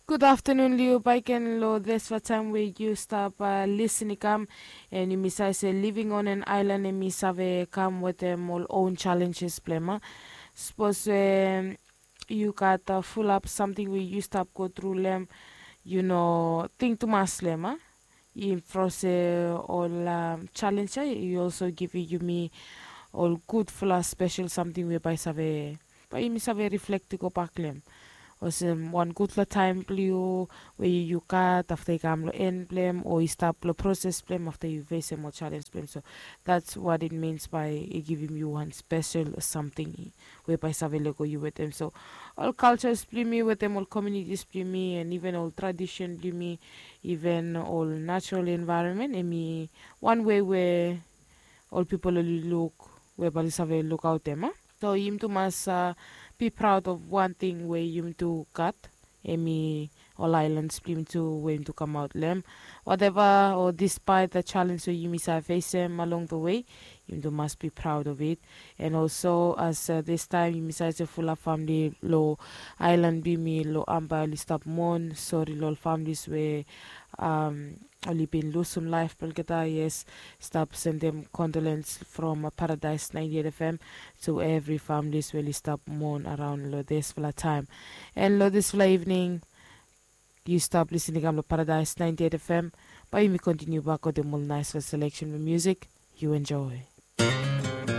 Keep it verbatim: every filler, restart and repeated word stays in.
Good afternoon, Leo Baiken Lo. This for time where you stop uh, listening come and you miss I say living on an island and miss have come with them all own challenges plema. Suppose um, you got uh, full up something where you stop go through them, you know, think to mass lema. In process all um, challenge you also give you me all good full of special something whereby save but you miss have reflect to go back lem. Was um, one good la time plio where you cut after you come lo end blame or you stop the process blame after you face a more challenge blame. So that's what it means by it giving you one special something whereby savile go you with them. So all cultures play me with them, all communities play me, and even all tradition play me, even all natural environment. And me one way where all people only look whereby savile look out them. Huh? So you to must uh, be proud of one thing where you to cut. Emi all islands blim to when to come out lem. Whatever or despite the challenge you miss have face them along the way, you to must be proud of it. And also as uh, this time you miss a full of family low island be me low amba stop mon sorry lol families where um only been lose some life but yes stop send them condolence from uh, Paradise ninety-eight F M to every families really stop mourn around lo this for time and lo this for evening you stop listening to Paradise ninety-eight F M but you may continue back with the more nice selection of music you enjoy.